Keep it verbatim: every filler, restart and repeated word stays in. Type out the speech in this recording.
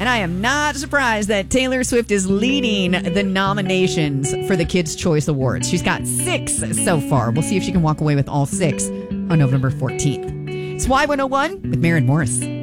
And I am not surprised that Taylor Swift is leading the nominations for the Kids' Choice Awards. She's got six so far. We'll see if she can walk away with all six on November fourteenth. It's Y one oh one with Maren Morris.